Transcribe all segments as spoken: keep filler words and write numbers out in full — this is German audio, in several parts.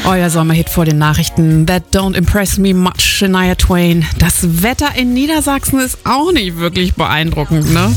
Euer Sommerhit vor den Nachrichten. That don't impress me much, Shania Twain. Das Wetter in Niedersachsen ist auch nicht wirklich beeindruckend, ne?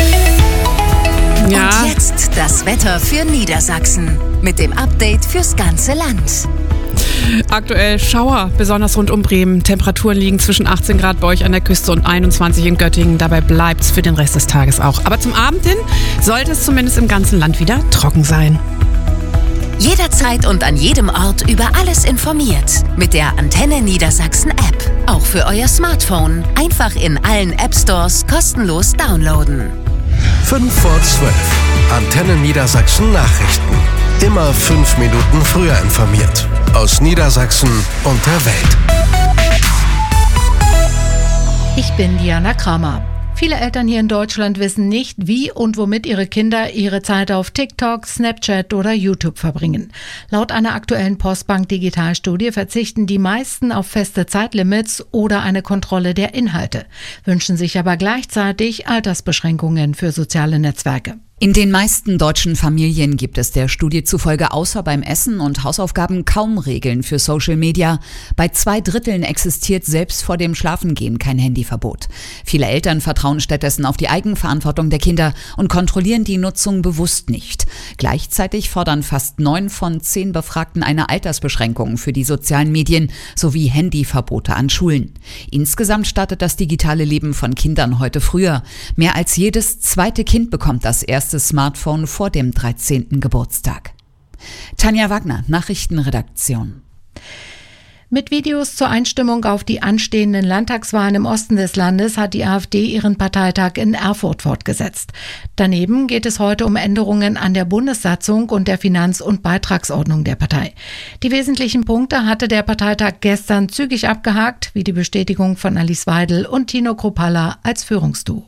Ja. Und jetzt das Wetter für Niedersachsen mit dem Update fürs ganze Land. Aktuell Schauer, besonders rund um Bremen. Temperaturen liegen zwischen achtzehn Grad bei euch an der Küste und einundzwanzig in Göttingen. Dabei bleibt's für den Rest des Tages auch. Aber zum Abend hin sollte es zumindest im ganzen Land wieder trocken sein. Jederzeit und an jedem Ort über alles informiert. Mit der Antenne Niedersachsen App. Auch für euer Smartphone. Einfach in allen App Stores kostenlos downloaden. fünf vor zwölf. Antenne Niedersachsen Nachrichten. Immer fünf Minuten früher informiert. Aus Niedersachsen und der Welt. Ich bin Diana Kramer. Viele Eltern hier in Deutschland wissen nicht, wie und womit ihre Kinder ihre Zeit auf TikTok, Snapchat oder YouTube verbringen. Laut einer aktuellen Postbank-Digitalstudie verzichten die meisten auf feste Zeitlimits oder eine Kontrolle der Inhalte, wünschen sich aber gleichzeitig Altersbeschränkungen für soziale Netzwerke. In den meisten deutschen Familien gibt es der Studie zufolge außer beim Essen und Hausaufgaben kaum Regeln für Social Media. Bei zwei Dritteln existiert selbst vor dem Schlafengehen kein Handyverbot. Viele Eltern vertrauen stattdessen auf die Eigenverantwortung der Kinder und kontrollieren die Nutzung bewusst nicht. Gleichzeitig fordern fast neun von zehn Befragten eine Altersbeschränkung für die sozialen Medien sowie Handyverbote an Schulen. Insgesamt startet das digitale Leben von Kindern heute früher. Mehr als jedes zweite Kind bekommt das erste Smartphone vor dem dreizehnten Geburtstag. Tanja Wagner, Nachrichtenredaktion. Mit Videos zur Einstimmung auf die anstehenden Landtagswahlen im Osten des Landes hat die AfD ihren Parteitag in Erfurt fortgesetzt. Daneben geht es heute um Änderungen an der Bundessatzung und der Finanz- und Beitragsordnung der Partei. Die wesentlichen Punkte hatte der Parteitag gestern zügig abgehakt, wie die Bestätigung von Alice Weidel und Tino Kruppalla als Führungsduo.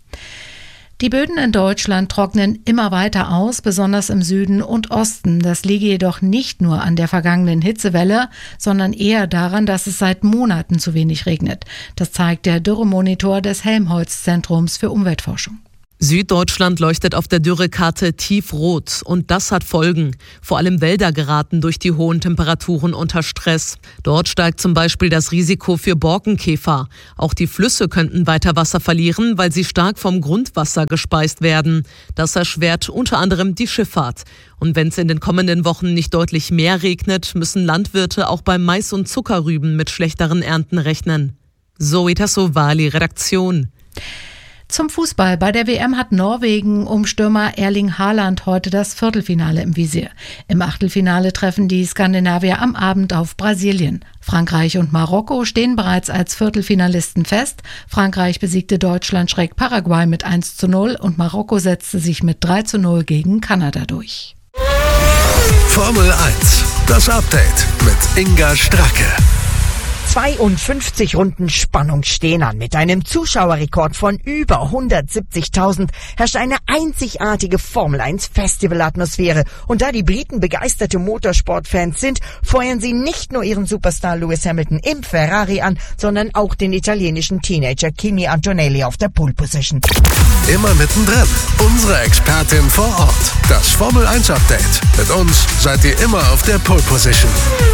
Die Böden in Deutschland trocknen immer weiter aus, besonders im Süden und Osten. Das liege jedoch nicht nur an der vergangenen Hitzewelle, sondern eher daran, dass es seit Monaten zu wenig regnet. Das zeigt der Dürremonitor des Helmholtz-Zentrums für Umweltforschung. Süddeutschland leuchtet auf der Dürrekarte tiefrot und das hat Folgen. Vor allem Wälder geraten durch die hohen Temperaturen unter Stress. Dort steigt zum Beispiel das Risiko für Borkenkäfer. Auch die Flüsse könnten weiter Wasser verlieren, weil sie stark vom Grundwasser gespeist werden. Das erschwert unter anderem die Schifffahrt. Und wenn es in den kommenden Wochen nicht deutlich mehr regnet, müssen Landwirte auch beim Mais und Zuckerrüben mit schlechteren Ernten rechnen. Zoe Tassovali, Redaktion. Zum Fußball. Bei der W M hat Norwegen um Stürmer Erling Haaland heute das Viertelfinale im Visier. Im Achtelfinale treffen die Skandinavier am Abend auf Brasilien. Frankreich und Marokko stehen bereits als Viertelfinalisten fest. Frankreich besiegte Deutschland schräg Paraguay mit eins zu null und Marokko setzte sich mit drei zu null gegen Kanada durch. Formel eins, das Update mit Inga Stracke. zweiundfünfzig Runden Spannung stehen an. Mit einem Zuschauerrekord von über hundertsiebzigtausend herrscht eine einzigartige Formel eins Festivalatmosphäre. Und da die Briten begeisterte Motorsportfans sind, feuern sie nicht nur ihren Superstar Lewis Hamilton im Ferrari an, sondern auch den italienischen Teenager Kimi Antonelli auf der Pole Position. Immer mittendrin, unsere Expertin vor Ort. Das Formel eins Update. Mit uns seid ihr immer auf der Pole Position.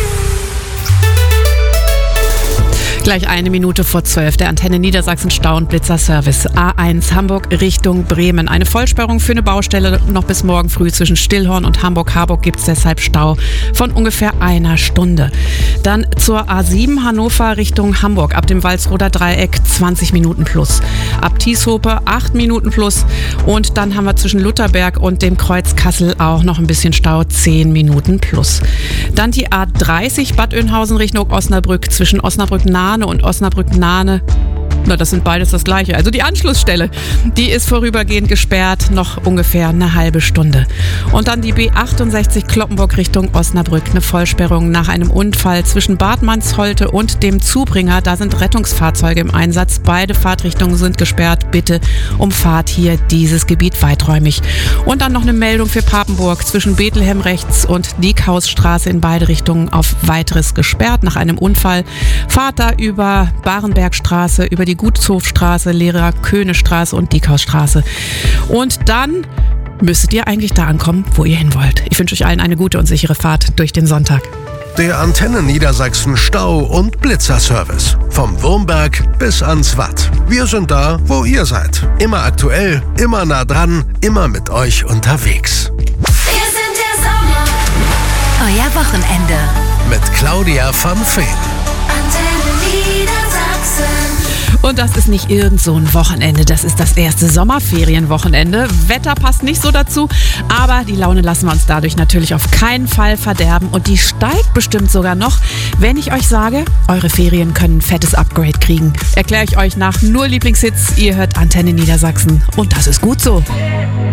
Gleich eine Minute vor zwölf, der Antenne Niedersachsen Stau- und Blitzerservice. A eins Hamburg Richtung Bremen. Eine Vollsperrung für eine Baustelle noch bis morgen früh zwischen Stillhorn und Hamburg-Harburg gibt es deshalb Stau von ungefähr einer Stunde. Dann zur A sieben Hannover Richtung Hamburg. Ab dem Walsroder Dreieck zwanzig Minuten plus. Ab Tieshope acht Minuten plus. Und dann haben wir zwischen Lutherberg und dem Kreuz Kassel auch noch ein bisschen Stau, zehn Minuten plus. Dann die A dreißig Bad Oeynhausen Richtung Osnabrück zwischen Osnabrück-Nahe und Osnabrück-Nahe. Na, das sind beides das Gleiche. Also die Anschlussstelle, die ist vorübergehend gesperrt, noch ungefähr eine halbe Stunde. Und dann die B achtundsechzig Cloppenburg Richtung Osnabrück. Eine Vollsperrung nach einem Unfall zwischen Bad Mannsholte und dem Zubringer. Da sind Rettungsfahrzeuge im Einsatz. Beide Fahrtrichtungen sind gesperrt. Bitte umfahrt hier dieses Gebiet weiträumig. Und dann noch eine Meldung für Papenburg zwischen Bethlehem rechts und Diekhausstraße in beide Richtungen auf weiteres gesperrt nach einem Unfall. Fahrt da über Barenbergstraße, über die Gutshofstraße, Lehrer-Köhne-Straße und Diekhausstraße. Und dann müsstet ihr eigentlich da ankommen, wo ihr hin wollt. Ich wünsche euch allen eine gute und sichere Fahrt durch den Sonntag. Der Antenne Niedersachsen Stau- und Blitzerservice. Vom Wurmberg bis ans Watt. Wir sind da, wo ihr seid. Immer aktuell, immer nah dran, immer mit euch unterwegs. Wir sind der Sommer. Euer Wochenende. Mit Claudia von Feen. Antenne Niedersachsen. Und das ist nicht irgend so ein Wochenende, das ist das erste Sommerferienwochenende. Wetter passt nicht so dazu, aber die Laune lassen wir uns dadurch natürlich auf keinen Fall verderben. Und die steigt bestimmt sogar noch, wenn ich euch sage, eure Ferien können ein fettes Upgrade kriegen. Erkläre ich euch nach nur Lieblingshits. Ihr hört Antenne Niedersachsen und das ist gut so.